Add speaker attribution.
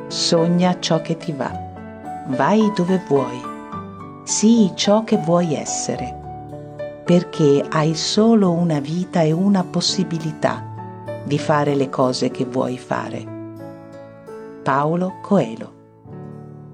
Speaker 1: Sogna ciò che ti va. Vai dove vuoi. Sii ciò che vuoi essere, perché hai solo una vita e una possibilità di fare le cose che vuoi fare. Paulo Coelho.